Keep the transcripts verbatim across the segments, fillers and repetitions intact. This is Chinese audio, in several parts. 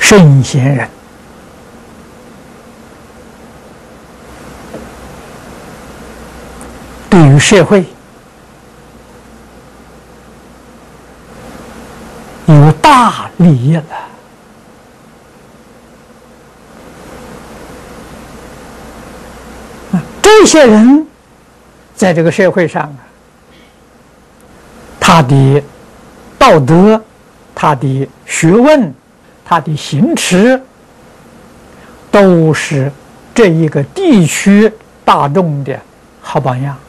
圣贤人对于社会有大利益了。这些人在这个社会上啊，他的道德、他的学问、他的行持，都是这一个地区大众的好榜样。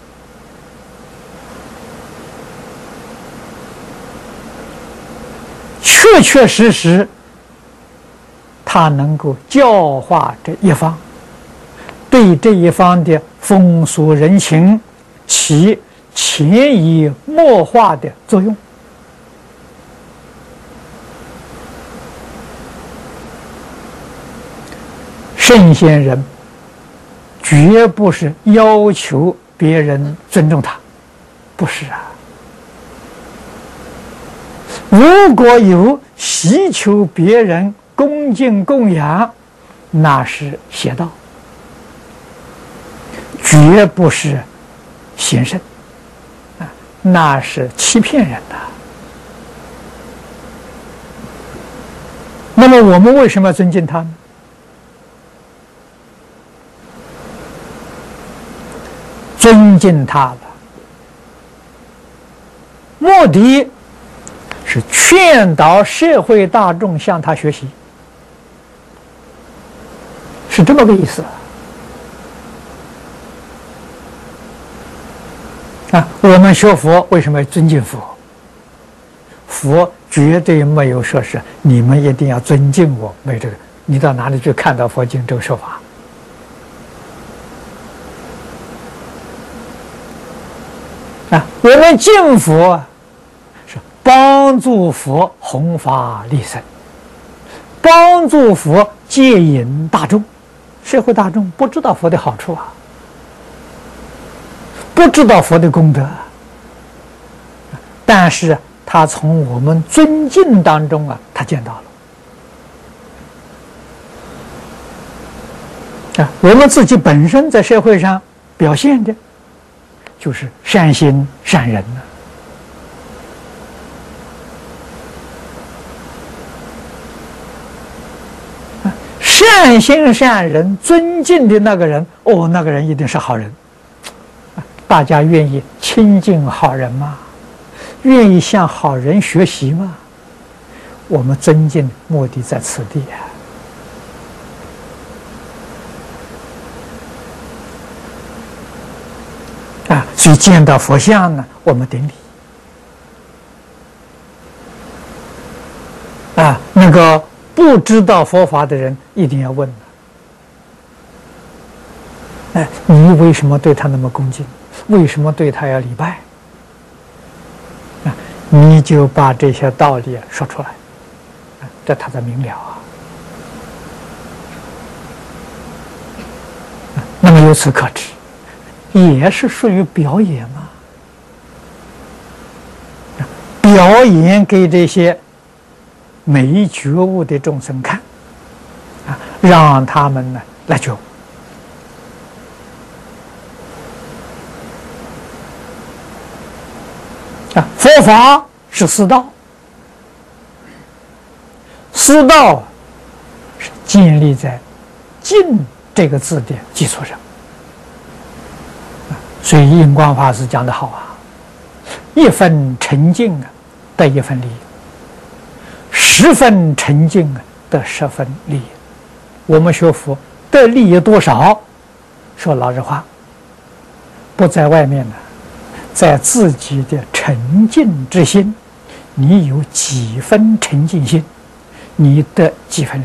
确确实实，他能够教化这一方，对这一方的风俗人情起潜移默化的作用。圣贤人绝不是要求别人尊重他，不是啊。如果有希求别人恭敬供养，那是邪道，绝不是贤圣啊，那是欺骗人的。那么我们为什么要尊敬他呢？尊敬他了，目的是劝导社会大众向他学习，是这么个意思啊！我们学佛为什么要尊敬佛？佛绝对没有说是你们一定要尊敬我，没这个。你到哪里去看到佛经这个说法？啊，我们敬佛是帮助佛弘法利生，帮助佛接引大众。社会大众不知道佛的好处啊，不知道佛的功德，但是他从我们尊敬当中啊，他见到了啊。我们自己本身在社会上表现的就是善心善人呢、啊。善心善人，尊敬的那个人，哦，那个人一定是好人。啊、大家愿意亲近好人吗？愿意向好人学习吗？我们尊敬目的在此地啊。啊，所以见到佛像呢，我们顶礼。啊，那个不知道佛法的人一定要问了。哎，你为什么对他那么恭敬？为什么对他要礼拜？啊，你就把这些道理说出来，啊，这他才明了啊。啊，那么由此可知。也是属于表演嘛，表演给这些没觉悟的众生看，啊，让他们呢来觉悟。啊，佛法是四道，四道是建立在“敬”这个字的基础上。所以印光法师讲得好啊，一分沉静啊，得一分利益；十分沉静啊，得十分利益。我们学佛得利益多少？说老实话，不在外面呢，在自己的沉静之心，你有几分沉静心，你得几分利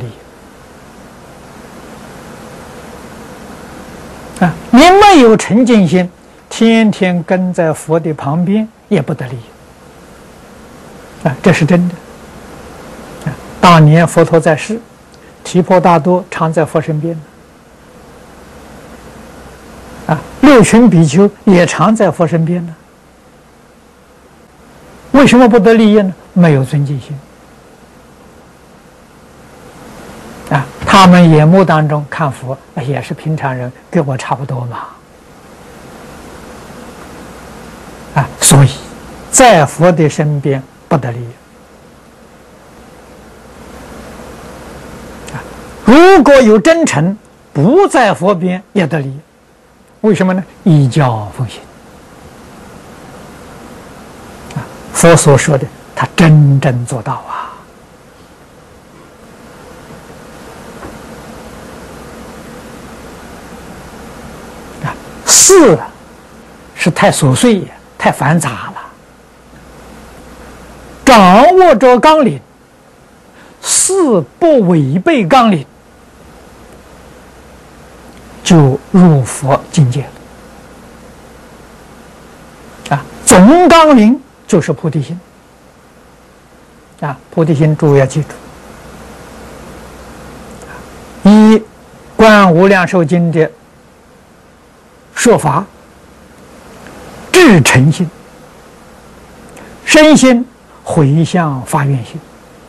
益啊！你没有沉静心，天天跟在佛的旁边也不得利益啊，这是真的。啊，当年佛陀在世，提婆达多常在佛身边啊，六群比丘也常在佛身边呢。为什么不得利益呢？没有尊敬心他们眼目当中看佛也是平常人，跟我差不多嘛。啊，所以在佛的身边不得利。啊，如果有真诚，不在佛边也得利。为什么呢？依教奉行。啊，佛所说的，他真正做到啊。啊，事是太琐碎呀。太繁杂了，掌握着纲领，事不违背纲领，就入佛境界了。啊，总纲领就是菩提心。啊，菩提心，诸位要记住。一《观无量寿经》的说法。至诚心、身心回向发愿心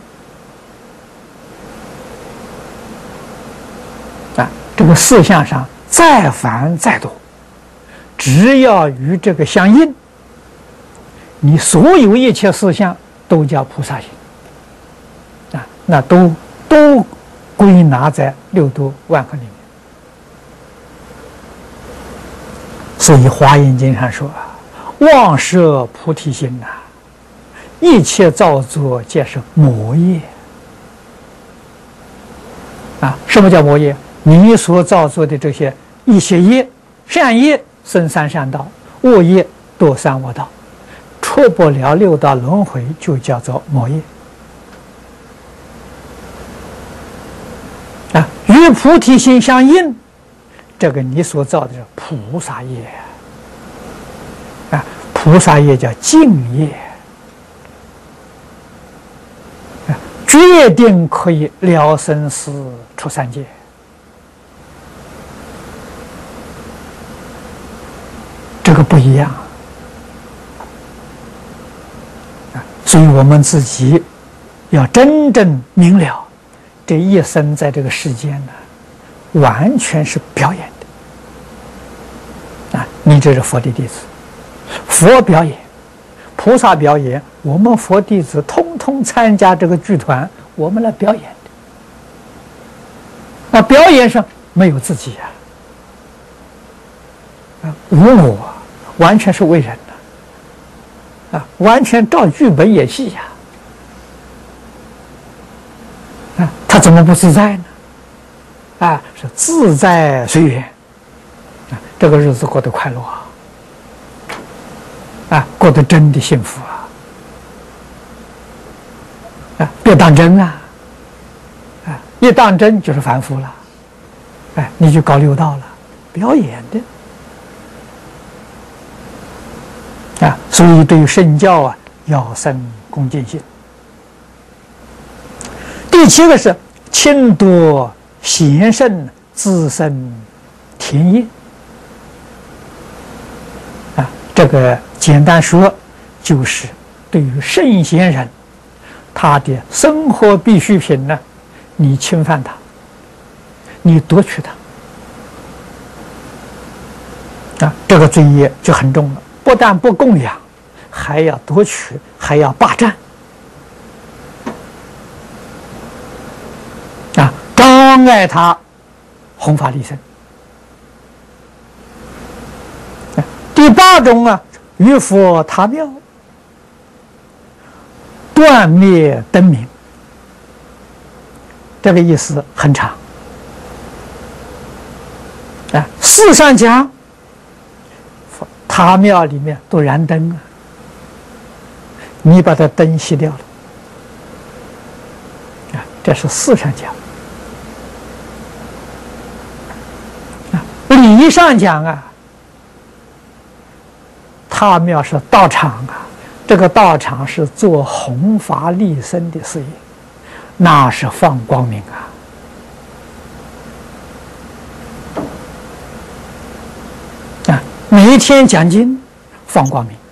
啊，这个事项上再繁再多，只要与这个相应，你所有一切事项都叫菩萨行啊，那都都归纳在六度万恒里面。所以《华严经》上说啊。妄摄菩提心呐、啊，一切造作皆是魔业啊！什么叫魔业？你所造作的这些一些业，善业生三善道，恶业堕三恶道，出不了六道轮回，就叫做魔业啊！与菩提心相应，这个你所造的是菩萨业。啊，菩萨业叫净业，啊，决定可以了生死、出三界。这个不一样啊，所以我们自己要真正明了，这一生在这个世间呢，完全是表演的啊！你这是佛的弟子。佛表演，菩萨表演，我们佛弟子通通参加这个剧团，我们来表演的。那表演上没有自己呀、啊，啊，无我，完全是为人的，啊，完全照剧本演戏呀、啊，啊，他怎么不自在呢？啊，是自在随缘，啊，这个日子过得快乐啊。啊，过得真的幸福啊！啊，别当真啊！啊，一当真就是凡夫了，哎，你就搞六道了，表演的啊！所以对于圣教啊，要生恭敬心。第七个是亲多贤圣，自生田业啊，这个。简单说，就是对于圣贤人，他的生活必需品呢，你侵犯他，你夺取他，啊，这个罪业就很重了。不但不供养，还要夺取，还要霸占，啊，障碍他弘法利生。啊，第八种啊。于佛他庙，断灭灯明，这个意思很长。啊，事上讲，他庙里面都燃灯啊，你把它灯熄掉了，啊，这是事上讲。啊，理上讲啊。他庙是道场啊，这个道场是做弘法利生的事业，那是放光明啊！啊，每一天讲经放光明，